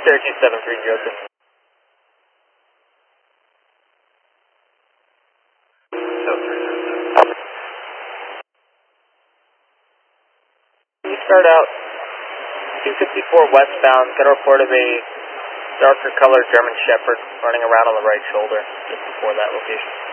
Syracuse 7302. You start out 254 westbound, got a report of a darker colored German Shepherd running around on the right shoulder just before that location.